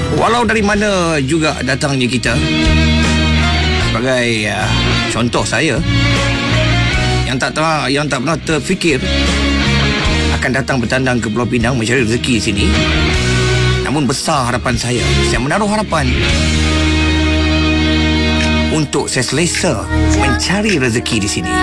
Walau dari mana juga datangnya kita, sebagai contoh saya yang tak pernah terfikir akan datang bertandang ke Pulau Pinang mencari rezeki di sini. Namun besar harapan saya menaruh harapan untuk saya selesa mencari rezeki di sini.